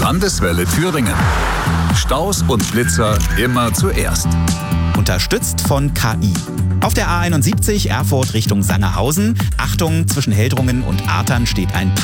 Landeswelle Thüringen. Staus und Blitzer immer zuerst. Unterstützt von KI. Auf der A71 Erfurt Richtung Sangerhausen. Achtung, zwischen Heldrungen und Artern steht ein